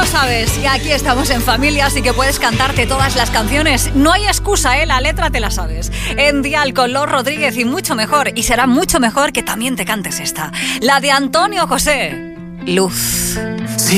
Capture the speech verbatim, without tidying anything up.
sabes, y aquí estamos en familia, así que puedes cantarte todas las canciones. No hay excusa, ¿eh? La letra te la sabes. En Dial con Los Rodríguez y mucho mejor. Y será mucho mejor que también te cantes esta. La de Antonio José. Luz.